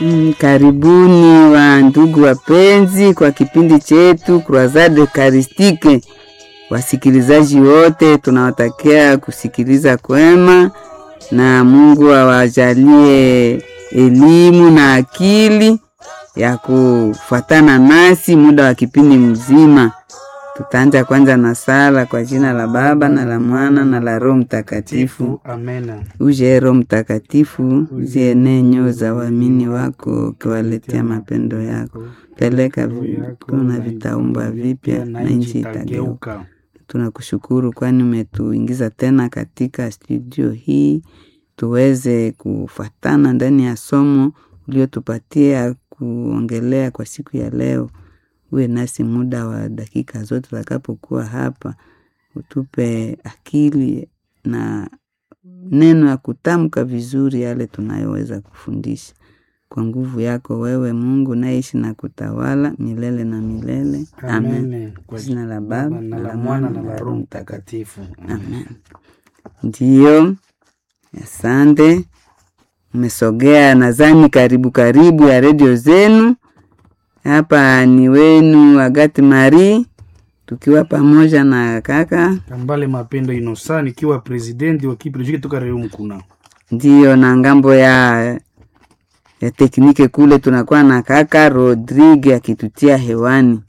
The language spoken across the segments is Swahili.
Karibuni wa ndugu wapenzi kwa kipindi chetu Croisade Eucharistique. Wasikilizaji wote tunawatakia kusikiliza kwema na Mungu awajalie elimu na akili ya kufuatana nasi muda wa kipindi mzima. Tutaanza kwanza na sala kwa jina la Baba na la Mwana na la Roho Mtakatifu. Amen. Uje Roho Mtakatifu, uzienee nyoyo za waamini wako, ukiwaletea mapendo yako. Peleka kuna vitaumba vipya na nchi itageuka. Tunakushukuru kwani umetuingiza tena katika studio hii tuweze kufuatana ndani ya somo uliotupatia kuongelea kwa siku ya leo. Uwe nasi muda wa dakika zote tutakapokuwa hapa. Utupe akili na neno ya kutamka vizuri yale tunayoweza kufundisha. Kwa nguvu yako wewe Mungu naishi na kutawala milele na milele. Amen. Kwa jina la Baba na la Mwana na la Roho Mtakatifu. Amen. Ndiyo. Asante. Mmesogea nadhani karibu ya redio zenu. Hapa ni wenu Agati Marie tukiwa pamoja na kaka Kambale Mapendo Inosa nikiwa presidenti wa kipindi toka Reumkuna. Ndiyo, na ngambo ya teknike kule tunakuwa na kaka Rodrigue akitutia hewani.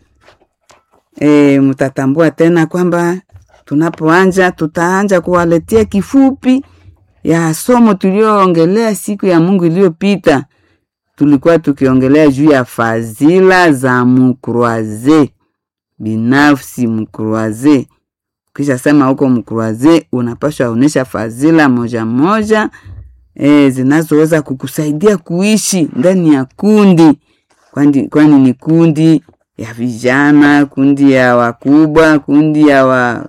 Mtatambua tena kwamba tunapoanza tutaanza kuwaletea kifupi ya somo tulioongelea siku ya Mungu iliyopita. Tulikuwa tukiongelea juu ya fadhila za mkroaze. Binafsi mkroaze. Kisha sema huko mkroaze unapaswa unesha fadhila moja moja zinazoweza kukusaidia kuishi ndani ya kundi. Kwani ni kundi ya vijana, kundi ya wakubwa, kundi ya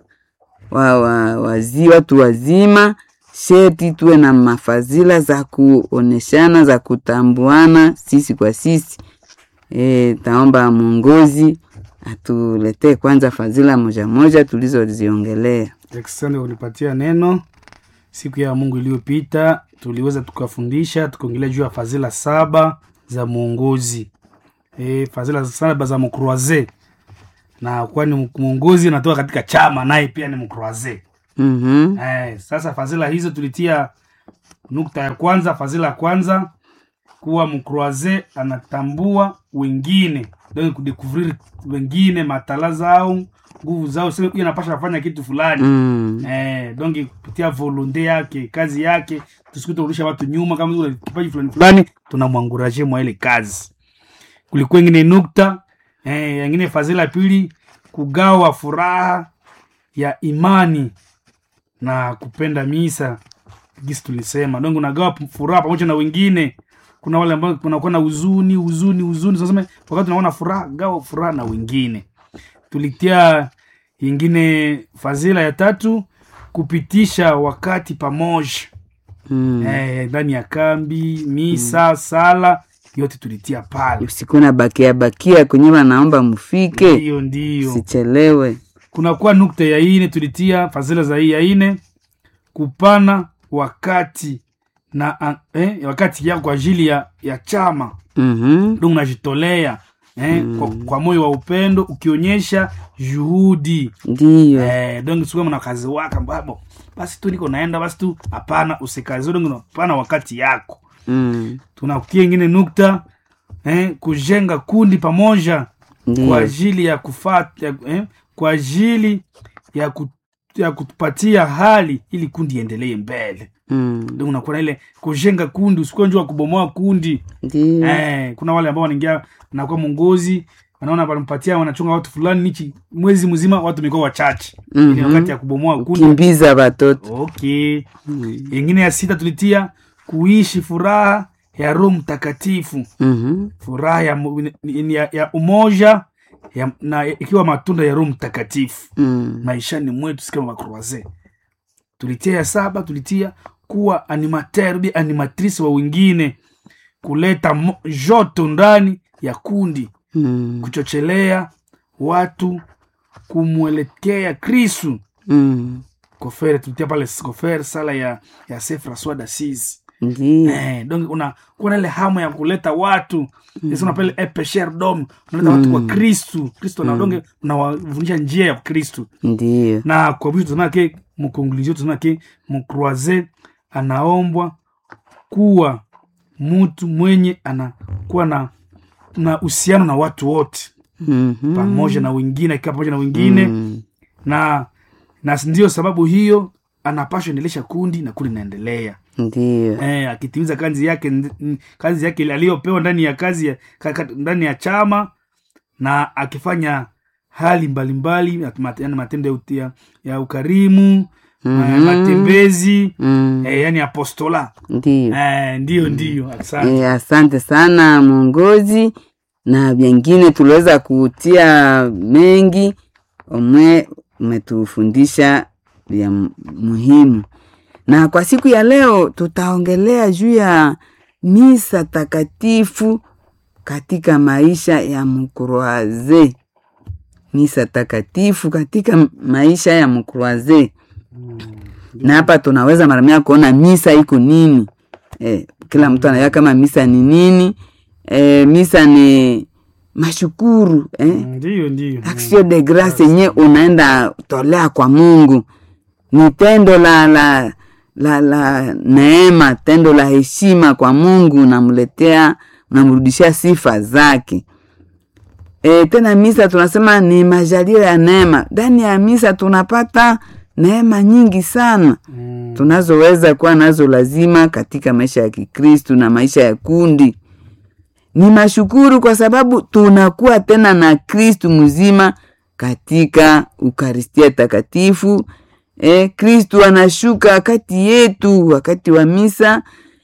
watu wazima. Sheti tuwe na mafadhila za kuoneshana, za kutambuana sisi kwa sisi. Taomba mwongozi atuletee kwanza fadhila moja moja tulizoziongelea. Asante unipatia neno. Siku ya Mungu iliyopita tuliweza tukafundisha tukaongelea juu ya fadhila 7 za mwongozi. Fadhila 7 za mkroaze. Na kwani mwongozi anatoka katika chama naye pia ni mkroaze. Sasa fadhila hizo tulitia nukta ya kwanza, fadhila ya kwanza kuwa mkroaze anatambua wengine, ndio kudekuvrir wengine matala zao, nguvu zao, sema yeye anapaswa kufanya kitu fulani. Donc kupitia volonte yake, kazi yake, tusikute kurudisha watu nyuma kama yule kipaji fulani tunamwanguraje mwa ile kazi. Kulikuwa ingine nukta nyingine fadhila pili kugawa furaha ya imani na kupenda misa. Gisi tulisema ndio unagawa furaha pamoja na wengine. Kuna wale ambao kunakuwa na huzuni sasa wakati tunaona furaha, gawa furaha na wengine. Tulitia nyingine fadhila ya 3 kupitisha wakati pamoja. Ndani ya kambi, misa, sala yote tulitia pale. Usiku na bakia kwenye wanaomba mfike. Ndio. Sichelewe. Kuna kuwa nukta ya 4 tulitia fadhila za hii ya 4 kupana wakati na wakati yako kwa ajili ya chama. Ndio unajitolea kwa moyo wa upendo ukionyesha juhudi. Ndio. Ndio sio kama kazi wako babo. Basi tu niko naenda basi tu, hapana, usikaze, ndio unapana wakati yako. Tunakutia nyingine nukta kujenga kundi pamoja. Ndiyo. Kwa ajili ya kufuata kwa ajili ya kutupatia hali ili kundi endelee mbele. Ndio unakuwa ile kujenga kundi, usikonjwa kubomoa kundi. Ndiyo. Kuna wale ambao wanaingia na kwa mwongozi wanaona wanampatia wanachunga watu fulani nichi mwezi mzima watu mikoa wachache. Ni wakati ya kubomoa kundi, kimbiza watoto. Okay. Nyingine ya 6 tulitia kuishi furaha ya Roho Mtakatifu. Furaha ya umoja na ikiwa matunda ya Roho Mtakatifu maishani mwetu kama wakroaze. Tulitia ya 7 tulitia kuwa animateur bi animatrice wa wengine, kuleta joto ndani ya kundi, kuchochelea watu kumwelekea Kristo. Kofere tulitia pale kofere sala ya Saint François d'Assise. Ndiyo. Donc kuna ile hamu ya kuleta watu sasa unapele pécheur d'homme unaleta watu kwa Kristo na donge unawafundisha njia ya Kristo. Ndiyo. Na kwa hivyo tunasema ke mkonklusion tunasema ke mkroise anaombwa kuwa mtu mwenye anakuwa na uhusiano na watu wote pamoja na wengine pamoja na wengine na ndio sababu hiyo anapaswa endelesha kundi na kundi naendelea. Ndiyo. Akitimiza kazi yake aliyopewa ndani ya kazi ndani ya chama na akifanya hali mbalimbali matendo ya ukarimu matembezi yani apostola. Ndiyo. Asante. Asante sana mwongozi, na vingine tuliweza kutia mengi umetufundisha vya muhimu. Na kwa siku ya leo tutaongelea juu ya misa takatifu katika maisha ya mkroaze. Misa takatifu katika maisha ya mkroaze. Na hapa tunaweza maramia kuona misa iko nini. Kila mtu anajua kama misa ni nini. Misa ni mashukuru. Ndiyo. Action de grace yenye unaenda tolea kwa Mungu. Ni tendo la neema, tendo la heshima kwa Mungu, unamrudishia sifa zake. Tena misa tunasema ni majalio ya neema. Ndani ya misa tunapata neema nyingi sana. Tunazoweza kuwa nazo lazima katika maisha ya Kikristo na maisha ya kundi. Ni mashukuru kwa sababu tunakuwa tena na Kristo mzima katika Ukaristia takatifu. Kristo anashuka kati yetu wakati wa misa.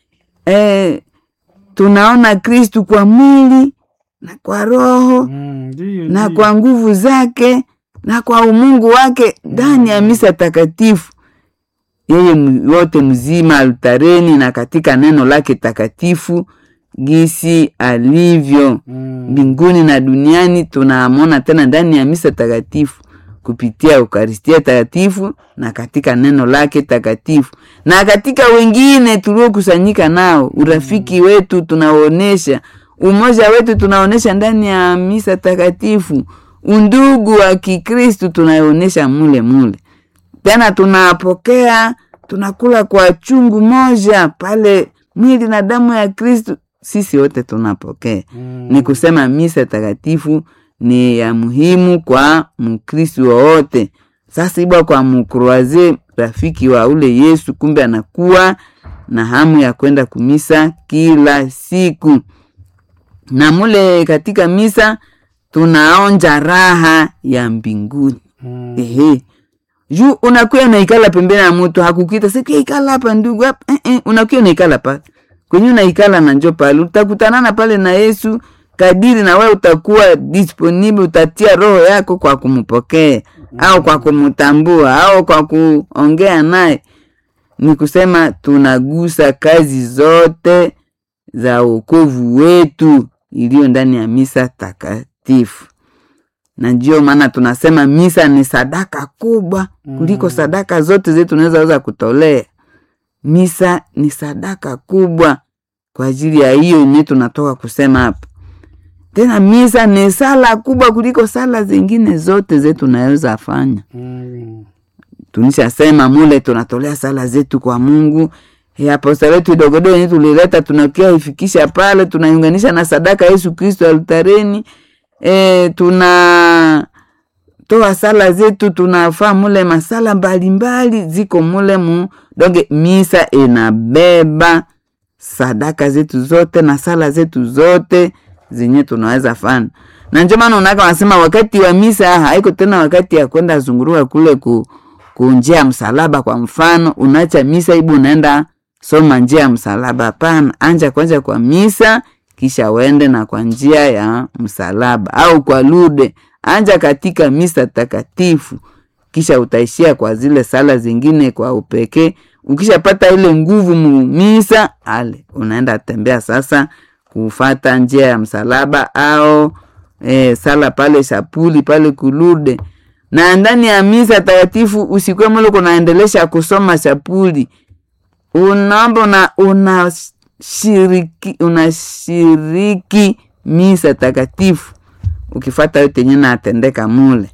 Tunaona Kristo kwa mwili na kwa roho na kwa nguvu zake na kwa umungu wake ndani ya misa takatifu. Yeye wote mzima altareni na katika neno lake takatifu gisi alivyo mbinguni na duniani tunaamona tena ndani ya misa takatifu kupitia Eukaristia takatifu na katika neno lake takatifu na katika wengine tuliokusanyika nao. Urafiki wetu tunaonesha, umoja wetu tunaonesha ndani ya misa takatifu, undugu wa Kikristo tunaonesha mule. Tena tunapokea, tunakula kwa chungu moja pale mwili na damu ya Kristo, sisi wote tunapokea. Ni kusema misa takatifu ni ya muhimu kwa Mkristo wote. Sasa iba kwa mkroaze rafiki wa ule Yesu, kumbe anakuwa na hamu ya kwenda kumisa kila siku. Na mule katika misa tunaonja raha ya mbinguni. Juu unakuwa unaikala pembeni ya mtu hakukita sikia ikala hapa ndugu hapa. Unakuwa unaikala pale. Kwenye unaikala na njoo pale utakutanana pale na Yesu. Kadiri na wewe utakuwa disponible, utatia roho yako kwa kumpokea au kwa kumtambua au kwa kuongea naye. Ni kusema tunagusa kazi zote za wokovu wetu iliyo ndani ya misa takatifu. Na ndio maana tunasema misa ni sadaka kubwa kuliko sadaka zote zetu tunaweza kutolea. Misa ni sadaka kubwa kwa ajili ya hiyo yenyewe tunatoka kusema hapa. Tena misa ni sala kubwa kuliko sala zingine zote zetu tunaweza fanya. Tunishasema mule tunatolea sala zetu kwa Mungu. Hapo sala yetu dogodo yenyewe tulileta tunakia ifikisha pale, tunaiunganisha na sadaka Yesu Kristo altareni. Tuna toa sala zetu, tunafaa mule masala mbalimbali ziko mule donge misa inabeba sadaka zetu zote na sala zetu zote zenye tunaweza fanya. Na ndio maana unaka wanasema wakati wa misa haiko tena wakati ya kwenda zunguruka kule kunjia msalaba. Kwa mfano unaacha misa ibu unaenda soma njia msalaba. Hapana, anja kwanza kwa misa kisha wende na kwa njia ya msalaba au kwa lude. Anja katika misa takatifu kisha utaishia kwa zile sala zingine kwa upekee. Ukishapata ile nguvu misa ale unaenda tembea sasa kufata njia ya msalaba au sala pale shapuli pale kulude. Na ndani ya misa takatifu usikwe mule kunaendelesha kusoma shapuli. unaomba unashiriki misa takatifu ukifuata yote yenye natendeka mule.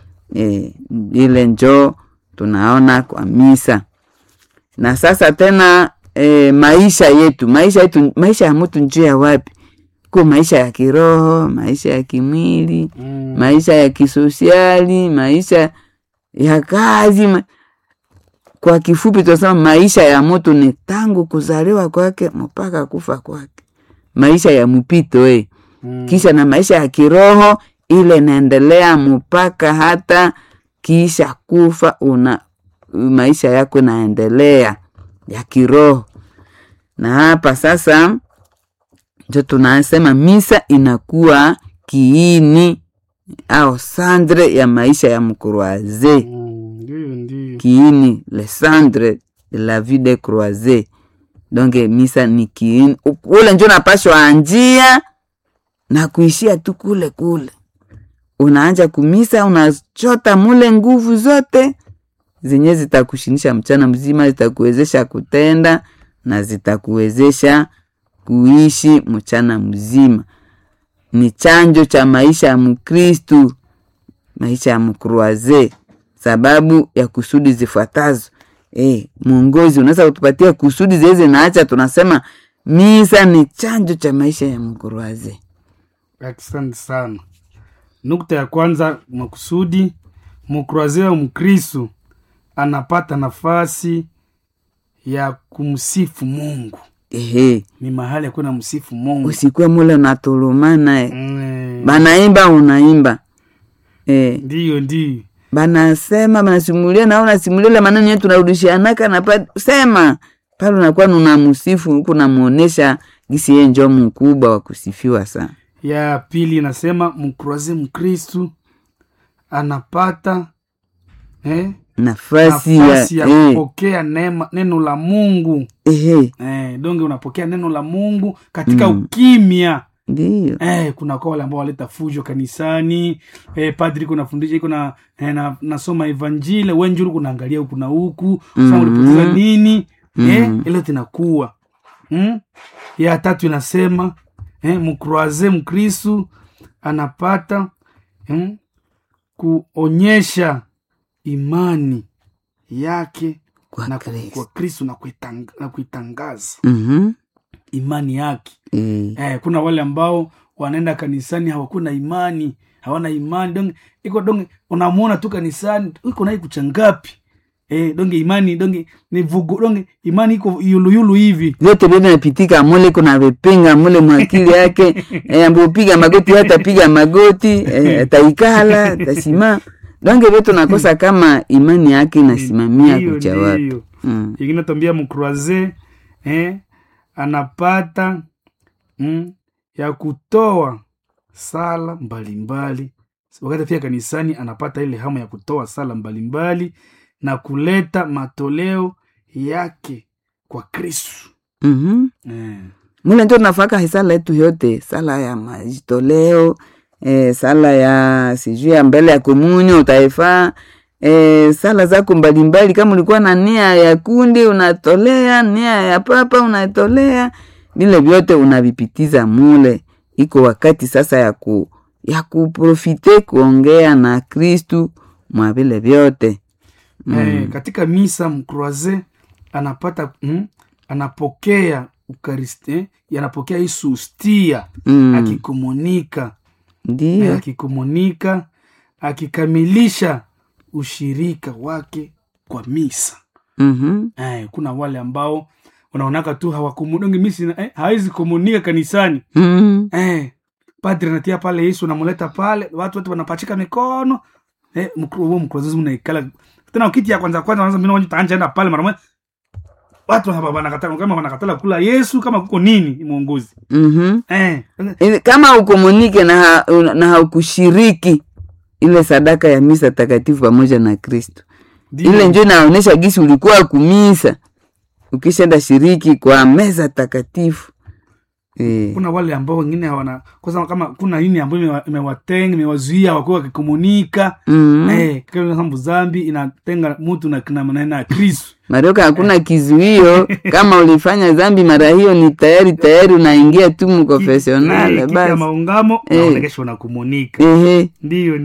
Ile njoo tunaona kwa misa. Na sasa tena maisha yetu, maisha ya mtu njia wapi? Kwa maisha ya kiroho, maisha ya kimwili, maisha ya kisosiali, maisha ya kazi. Kwa kifupi tunasema maisha ya mtu ni tangu kuzaliwa kwake mpaka kufa kwake. Maisha ya mpito Kisha na maisha ya kiroho ile naendelea mpaka hata kisha kufa maisha yako naendelea ya kiroho. Na hapa sasa ndio tunasema misa inakuwa kiini au centre ya maisha ya mkroaze. Kiini, le centre de la vie de croisé. Donc misa ni kiini. Ule ndio napashwa anjia na kuishia tu kule. Unaanja kumisa, unachota mule nguvu zote zenye zitakushinisha mchana mzima, zitakuwezesha kutenda na zitakuwezesha kuishi mchana mzima. Ni chanjo cha maisha ya Mkristu, maisha ya mkroaze, sababu ya kusudi zifuatazo. Mwongozi unaweza kutupatia kusudi zeze naacha tunasema misa ni chanjo cha maisha ya mkroaze. Asante sana. Nukta ya kwanza, makusudi. Mkroaze wa Mkristu anapata nafasi ya kumsifu Mungu. Ni mahali ya kuna msifu Mungu. Usikuwe mule unatulumana. Banaimba unaimba. Ndio. Banasema, banasimulia na unasimulia maneno yetu tunarudishianaka na sema. Pale unakuwa unamsifu huko na muonesha gisi yeye ndio mkubwa wa kusifiwa sana. Ya pili nasema mkroaze Mkristu anapata nafasi ya kupokea neno la Mungu. Donge unapokea neno la Mungu katika ukimya. Ndio. Kuna kwa wale ambao waleta fujo kanisani, padri kuna fundisha iko na nasoma evanjili, wenjuru kunaangalia huku na huku, sasa ulipoteza nini? Ile tinakuwa. Ya tatu inasema mkroaze Mkristu anapata kuonyesha imani yake kwa Kristo na kuitangaza imani yake. Kuna wale ambao wanaenda kanisani hawana imani donge iko donge unamuona tu kanisani iko naye kuchangapi donge imani donge ni vugu donge imani iko yulu hivi yote ndio inapitika mule. Kuna vipinga mule mwakili yake ambapo piga magoti hata piga magoti ataikala atasima donge vitu nakosa kama imani yake inasimamia kucha watu. Ingine tambia mkroaze anapata ya kutoa sala mbalimbali. Wakati pia kanisani anapata ile hamu ya kutoa sala mbalimbali na kuleta matoleo yake kwa Kristo. Mule ndio tunafaka sala yetu yote, sala ya majitoleo, sala ya sijui ya mbele ya komunyo utaifa, sala zako mbalimbali. Kama ulikuwa na nia ya kundi unatolea, nia ya papa unatolea, vile vyote unavipitiza mule. Iko wakati sasa ya kuprofite kuongea na Kristu mwa vile vyote. Katika misa mkroaze anapata anapokea Ukaristi, anapokea Yesu ustia akikomunika. Ndio. Akikomunika, akikamilisha ushirika wake kwa misa. Kuna wale ambao unaonaka tu hawakomuniki misa, hawezi komunika kanisani. Padri anatia pale Yesu namuleta pale, watu wote wanapachika mikono. Mkroaze unaikala. Tena ukiti ya kwanza wanaanza mimi wangu taanza pale mara moja. Watu hapa wanakatala kama wanakatala kula Yesu kama kuko nini muongozi. Kama ukomunike na haukushiriki ile sadaka ya misa takatifu pamoja na Kristo. Ile ndio inaonyesha gisi ulikuwa kumisa. Ukishaenda shiriki kwa meza takatifu. Kuna wale ambao wengine hawana kwa kama kuna nini ambayo imewatenga imewazuia wako wakikomunika kama sambu zambi inatenga mtu na Kristo. Maroka hakuna kizuio kama ulifanya dhambi mara hiyo ni tayari unaingia tu mprofessional basi kama maungamo unaonekesha na komunika. Ndio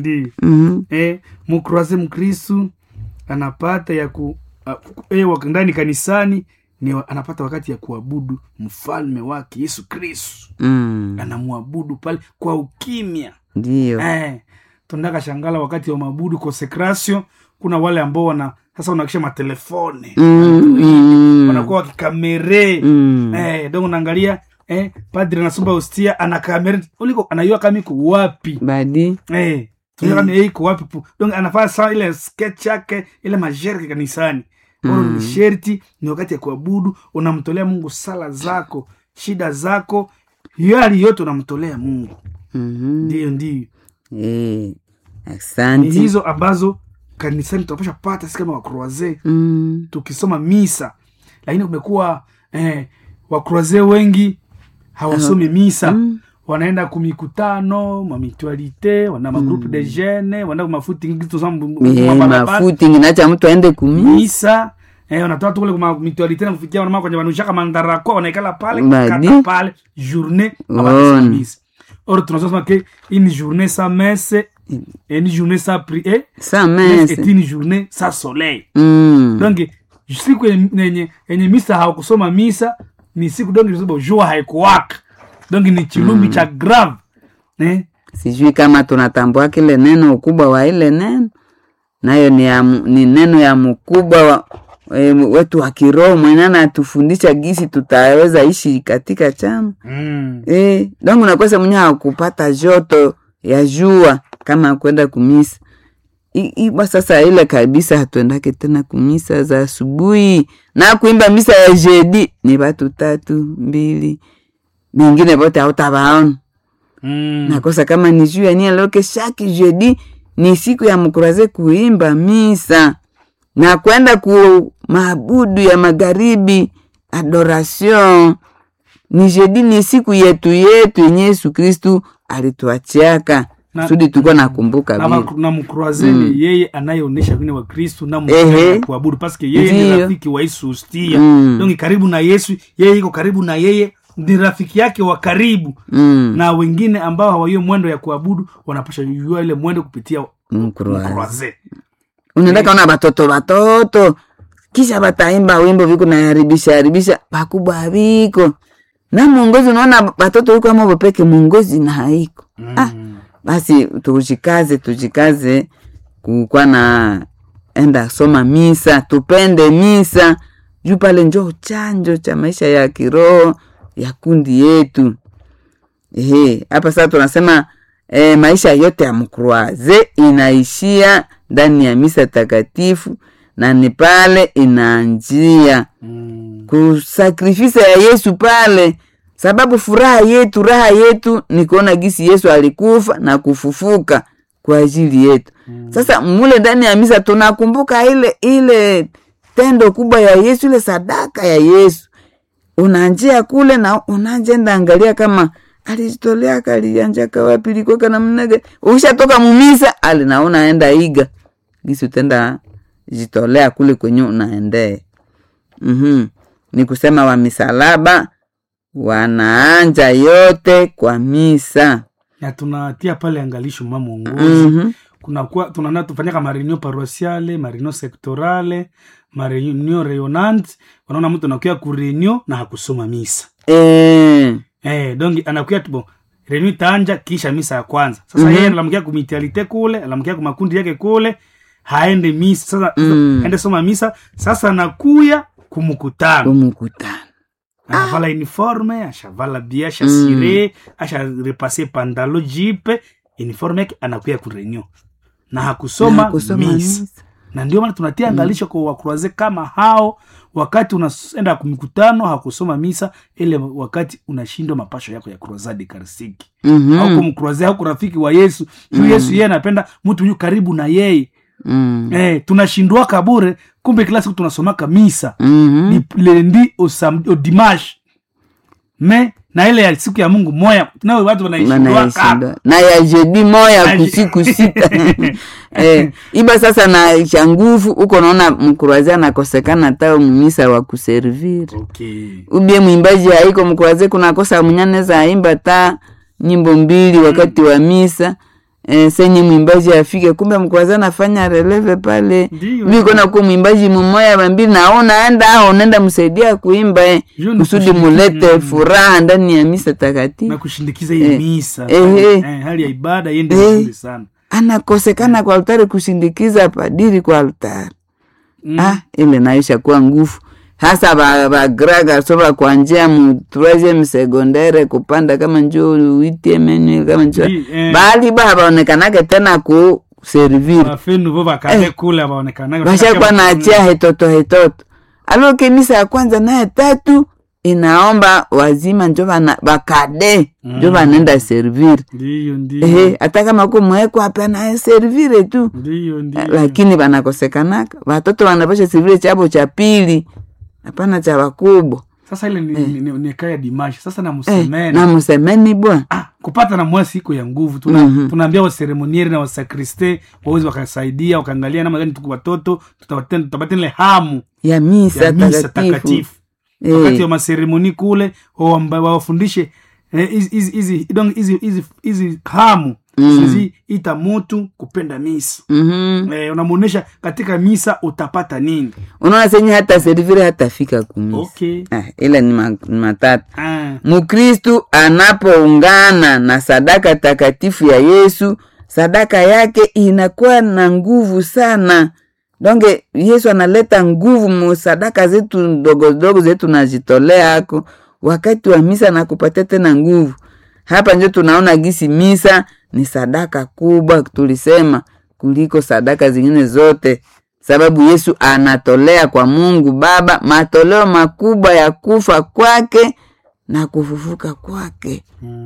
mkroaze Mkristo anapata ya ndani kanisani ni anapata wakati ya kuabudu mfalme wake Yesu Kristo. Anamwabudu pale kwa ukimya. Ndio. Tunataka shangala wakati wa mabudu consecration kuna wale ambao sasa unakisha matelefone. Wanakuwa wakikamere. Ndio unaangalia padri anasomba hostia ana kamera uliko anayua kama iko wapi. Badi. Tunataka iko wapi. Donc anafanya saa ile sketch yake ile majerke kanisani. Ni sherti ni wakati ya kuabudu unamtolea Mungu sala zako, shida zako, yali yote unamtolea Mungu. Ndio. Asante. Hizo ambazo kanisani tunapaswa pata sisi kama wakroaze. Tukisoma misa. Lakini kumekuwa wakroaze wengi hawasomi misa. Wanaenda kumikutano, mamitualite, wana magroupe de jeunes, wana mafuti mafuti nginacha mtu aende kumisa. Wanatoa tu kule kwa mitualite na kufikia wana kwenye wanushaka mandarako wanaikala pale kata pale journée misa. Or tunasema que une journée sans messe et une journée sans prière, sans messe est une journée sans soleil. Donc siku yenye misa hawakusoma misa ni siku dongi ndio jua haikuwaka. Donc ni chilumbi cha grave. Sijui kama tunatambua kile neno ukubwa wa ile neno. Nayo ni neno ya mkubwa wetu wa kiroho mwenana atufundisha gisi tutaweza ishi katika chama. Donc unakosa mwenye kupata joto ya jua kama kwenda kumisa. Iba sasa ile kabisa hatuendake tena kumisa za asubuhi na kuimba misa ya jeudi ni watu 3, 2 bingine bote hautabaona. Nakosa kama ni juu ya nia loke shaki jeudi ni siku ya mkuraze kuimba misa na kwenda ku maabudu ya magharibi adoration. Ni jeudi ni siku yetu yenye Yesu Kristo alituachiaka sudi tuko nakumbuka na mkuraze ni yeye anayeonesha vile wa Kristo na mkuraze kuabudu paske yeye ni rafiki wa Yesu hostia. Donc karibu na Yesu, yeye iko karibu na yeye ni rafiki yake wa karibu. Na wengine ambao hawaiyo mwendo ya kuabudu wanapasha kujua ile mwendo kupitia mkuraze. Unaenda kaona batoto kisha bataimba wimbo viko na haribisha pakubwa viko na mwongozi. Unaona batoto yuko kama peke mwongozi na haiko. Basi tujikaze kukuwa na enda soma misa, tupende misa juu pale njoo chanjo cha maisha ya kiroho ya kundi yetu. Hapa sasa tunasema maisha yote ya mkroaze inaishia ndani ya misa takatifu na ni pale inaanjia kusakrifisa ya Yesu pale, sababu raha yetu ni kuona gisi Yesu alikufa na kufufuka kwa ajili yetu. Sasa mule ndani ya misa tunakumbuka ile tendo kubwa ya Yesu, ile sadaka ya Yesu. Unaanjia kule na unaanjenda angalia kama alijitolea kalianja kawapi liko kana mnage. Ukishatoka mumisa alinaona aenda iga. Gisi utenda jitolea kule kwenye unaende. Ni kusema wa misalaba wanaanja yote kwa misa. Na tunatia pale angalisho mama ongozi. Tunaona tufanya kama reunion paroissiale, reunion sectorale, reunion rayonnante. Wanaona mtu anakuja ku reunion na hakusoma misa. Donc anakuja tu reunion taanja kisha misa ya kwanza. Sasa yeye anamkia kumitialite kule, anamkia kwa makundi yake kule, haende misa. Sasa aende soma misa, sasa anakuya kumkutano. Anavala uniforme, ashavala biasha sire, asha repasser pandalo jipe, uniforme yake anakuya ku reunion. Na hakusoma misa. Na ndio maana tunatia angalisho kwa wakroaze kama hao, wakati unaenda kumkutano hakusoma misa, ile wakati unashindwa mapasho yako ya croisade karsiki. Au kumkroaze au rafiki wa Yesu, Yesu yeye anapenda mtu yu karibu na yeye. Tunashindwa kabure, kumbe kila siku tunasomaka misa. Ni lundi au dimanche. Mais na ile ya siku ya Mungu moya nao watu wanaishindwa na ya jeudi moya kusiku sita. Iba sasa na cha nguvu uko naona mkuraze anakosekana tao misa wa kuservir. Ubie mwimbaji haiko mkuraze kuna kosa munyaneza aimba ta nyimbo mbili wakati wa misa. Senye mwimbaji afike kumbe mkuraze anafanya releve pale. Biko na kwa mwimbaji mmoja bambili naona anaenda msaidia kuimba kusudi mulete furaha ndani ya misa takatifu na kushindikiza hii misa. Hali ya ibada iende vizuri sana. Anakosekana kwa altare kushindikiza padiri kwa altare. Ile naisha kwa nguvu. Hasa bagraga soba kwa njia mu 3e secondaire kupanda kama njoo 8e kama njoo. Bali baonekanake tena ku servir. Wafenu baba kale kula baonekanake. Basha kwa naachia hetoto. Alo misa ya kwanza na ya tatu inaomba wazima njoo bakade njoo banaenda servir. Ndio. Hata kama kumweko hapa na servir tu. Ndio. Lakini banakosekanaka. Watoto wanapasha servir chabo cha pili. Hapana cha wakubwa. Sasa ile ni kaya dimashi. Sasa na musemeni. Na musemeni bwana. Kupata na mwasi iko ya nguvu. Tunaambia wa seremonieri na wa sakriste waweze wakasaidia, wakaangalia namna gani tuko watoto, tutabatene hamu ya misa takatifu. Wakati wa maseremoni kule wawafundishe hizi hamu. Sisi ita mtu kupenda misa. Unamuonesha katika misa utapata nini. Unaona senye hata servire hatafika kumisa. Ila ni matatu. Mkristu anapoungana na sadaka takatifu ya Yesu, sadaka yake inakuwa na nguvu sana. Donge Yesu analeta nguvu mu sadaka zetu ndogo zetu najitolea hako. Wakati wa misa nakupatia tena nguvu. Hapa ndio tunaona gisi misa ni sadaka kubwa tulisema kuliko sadaka zingine zote. Sababu Yesu anatolea kwa Mungu Baba matoleo makubwa ya kufa kwake na kufufuka kwake.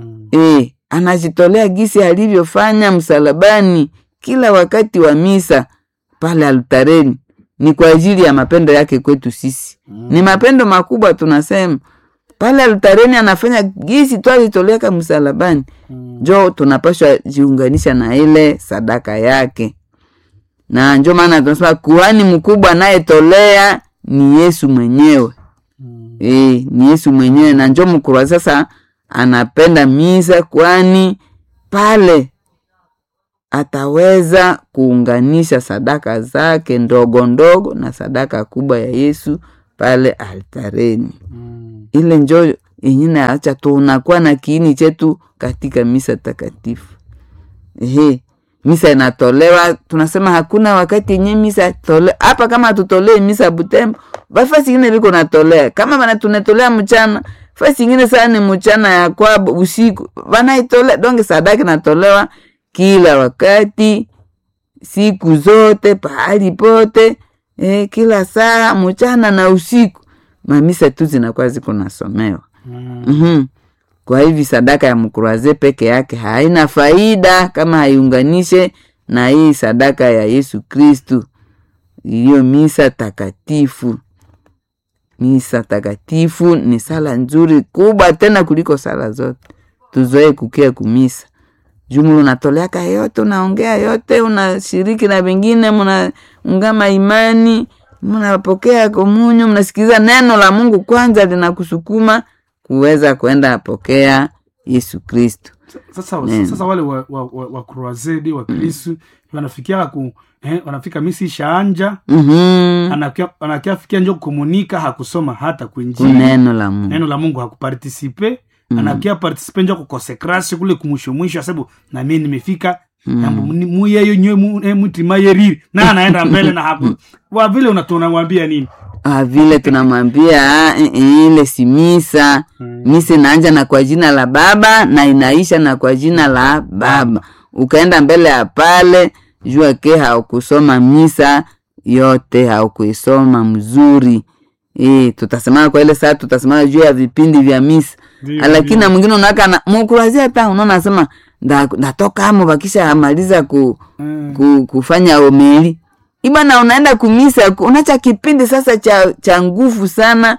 Anajitolea gisi alivyofanya msalabani kila wakati wa misa pale altareni. Ni kwa ajili ya mapendo yake kwetu sisi. Ni mapendo makubwa tunasema. Pale altareni anafanya gisi twalitolea kama msalabani. Jo tunapaswa jiunganisha na ile sadaka yake. Na ndio maana tunasema kuhani mkubwa anayetolea ni Yesu mwenyewe. Ni Yesu mwenyewe na ndio mkubwa sasa anapenda misa kwani pale ataweza kuunganisha sadaka zake ndogo na sadaka kubwa ya Yesu pale altareni. Ile njoo yenyewe acha tunakuwa na kiini chetu katika misa takatifu. Misa inatolewa tunasema hakuna wakati yenyewe misa tole hapa kama tutolee misa Butembo bafasi nyingine biko natolea kama bana tunatolea mchana fasi nyingine sana ni mchana ya kwa usiku wanaitolea donge sadaka natolewa kila wakati siku zote pahali pote kila saa mchana na usiku mamisa tu zinakuwa ziko nasomewa. Kwa hivi sadaka ya mkuraze peke yake haina faida kama haiunganishe na hii sadaka ya Yesu Kristu. Hiyo misa takatifu. Misa takatifu ni sala nzuri kubwa tena kuliko sala zote. Tuzoe kukia kumisa. Jumla unatoleaka yote, unaongea yote, unashiriki na wengine, mnaungama imani, mnapokea komunyo, mnasikiza neno la Mungu kwanza linakusukuma kuweza kwenda pokea Yesu Kristo. Sasa wale wa Croisade wa Kristo wanafikia wanafika misi shaanja. Anakiafikia njoo komunika hakusoma hata kuinjili. Neno la Mungu. Neno la Mungu hakuparticipe. Anakia participe njoo kukonsekrasi kule kumwisho sababu na mimi nimefika muyeyo nyewe mtima yeriri na anaenda mbele na hapo. Wa vile unatunawaambia nini? Vile tunamwambia ile si misa. Misa inaanza na kwa jina la Baba na inaisha na kwa jina la Baba. Ukaenda mbele ya pale jua ke haukusoma misa yote, haukuisoma mzuri. Tutasema kwa ile saa tutasema juu ya vipindi vya misa. Lakini mwingine unaka na mkurazia hata unaona nasema ndatoka hapo bakisha amaliza kufanya homili. Ibana unaenda kumisa unacha kipindi sasa cha nguvu sana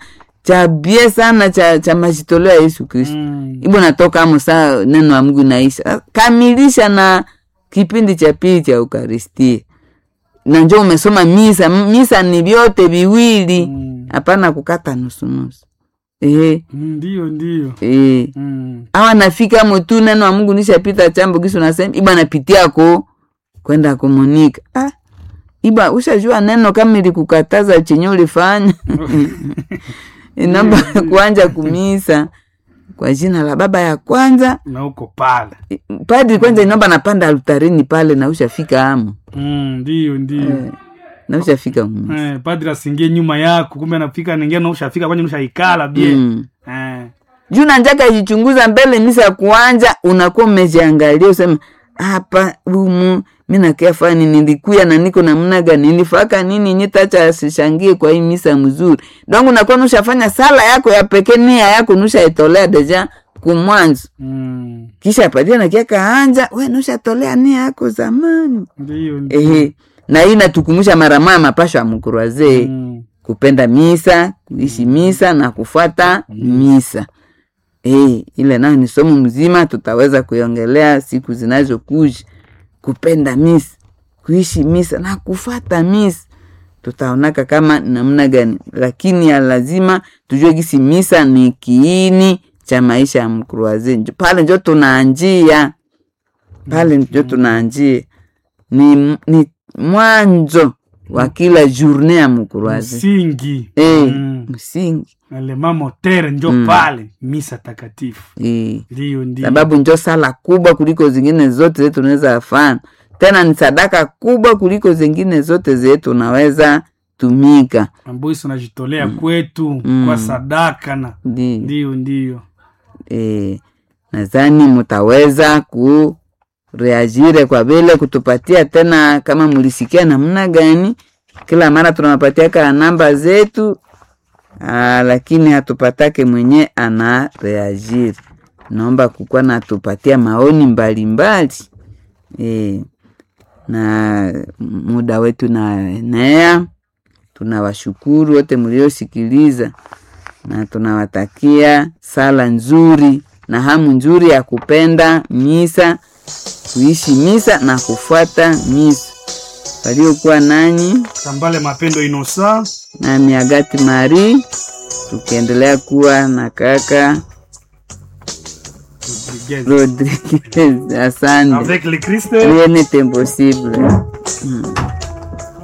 cha bie sana cha majitoleo ya Yesu Kristo. Ibo natoka amo saa neno wa Mungu inaisha. Kamilisha na kipindi cha pili cha Eukaristia. Na njoo umesoma misa. Misa ni vyote viwili. Hapana kukata nusu. Ndio. Awa nafika mtu neno wa Mungu nishapita chambo kisu nasema iba napitia kwenda komunika. Iba ushajua neno kama ilikukataza chenye ulifanya. Inamba kuanja kumisa kwa jina la Baba ya kwanza na uko pale. Padri kwanza inamba napanda altarini pale na ushafika amo. Ndio. Na ushafika padri asingie nyuma yako kumbe anafika ningia na ushafika kwani ushaikala bie. Juna njaka jichunguza mbele misa kuanja unakuwa umejiangalia usema hapa mimi nakia nilikuya na niko namna gani nilifaka nini nitacha sishangie kwa hii misa mzuri. Donc unakuwa ushafanya sala yako ya pekee nia yako ushaitolea deja kumwanzo. Kisha padri anakia kaanja wewe ushatolea nia yako zamani. Ndio. Na hii natukumusha mara mama pasho ya mkroaze kupenda misa, kuishi misa na kufuata misa. Ile nayo ni somo mzima tutaweza kuiongelea siku zinazokuja. Kupenda misa, kuishi misa na kufuata misa. Tutaonaka kama namna gani, lakini ya lazima tujue gisi misa ni kiini cha maisha ya mkroaze. Pale ndio tunaanjia. Ni mwanzo wa kila journée ya mkroaze. Msingi. Msingi. Le mamotere njo pale misa takatifu. Ndio. Sababu njo sala kubwa kuliko zingine zote zetu tunaweza fanya. Tena ni sadaka kubwa kuliko zingine zote zetu tunaweza tumika. Ambayo tunajitolea kwetu kwa sadaka na ndio. Nadhani mtaweza reagire kwa vile kutupatia tena kama mulisikia namna gani. Kila mara tunawapatia ka namba zetu. Lakini hatupatake mwenye ana reagir. Naomba kukua na tupatia maoni mbalimbali. Na muda wetu na enea. Tunawashukuru wote mliosikiliza. Na tunawatakia sala nzuri na hamu nzuri ya kupenda misa, kuishi misa na kufuata misa. Waliokuwa nanyi Kambale Mapendo Inosa na Miagati Marie, tukiendelea kuwa na kaka Rodriguez. Asante. Avec le Christ, rien n'est impossible.